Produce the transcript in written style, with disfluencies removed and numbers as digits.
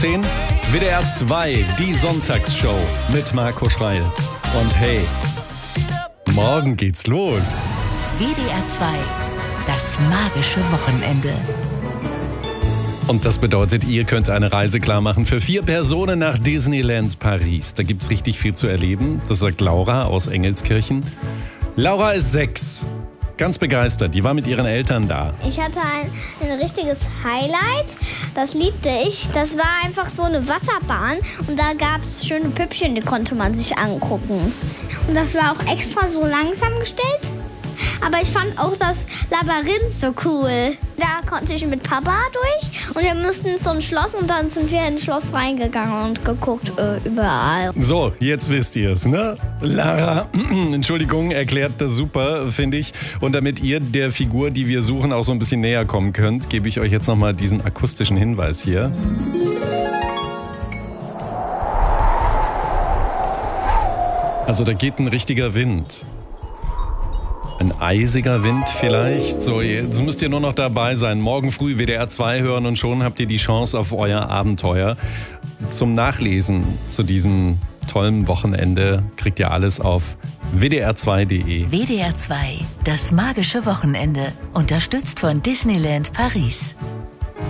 10, WDR 2, die Sonntagsshow mit Marco Schreil. Und hey, morgen geht's los. WDR 2, das magische Wochenende. Und das bedeutet, ihr könnt eine Reise klar machen für 4 Personen nach Disneyland Paris. Da gibt's richtig viel zu erleben. Das sagt Laura aus Engelskirchen. Laura ist 6. Ganz begeistert. Die war mit ihren Eltern da. Ich hatte ein richtiges Highlight. Das liebte ich. Das war einfach so eine Wasserbahn. Und da gab es schöne Püppchen, die konnte man sich angucken. Und das war auch extra so langsam gestellt. Aber ich fand auch das Labyrinth so cool. Da konnte ich mit Papa durch und wir mussten in so ein Schloss und dann sind wir ins Schloss reingegangen und geguckt überall. So, jetzt wisst ihr es, ne? Lara, Entschuldigung, erklärt das super, finde ich. Und damit ihr der Figur, die wir suchen, auch so ein bisschen näher kommen könnt, gebe ich euch jetzt nochmal diesen akustischen Hinweis hier. Also da geht ein richtiger Wind. Ein eisiger Wind vielleicht. So, jetzt müsst ihr nur noch dabei sein. Morgen früh WDR 2 hören und schon habt ihr die Chance auf euer Abenteuer. Zum Nachlesen zu diesem tollen Wochenende kriegt ihr alles auf wdr2.de. WDR 2, das magische Wochenende. Unterstützt von Disneyland Paris.